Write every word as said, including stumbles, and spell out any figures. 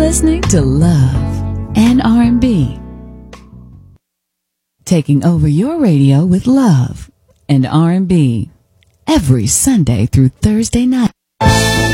listening to Love and R and B. Taking over your radio with love and R and B every Sunday through Thursday night.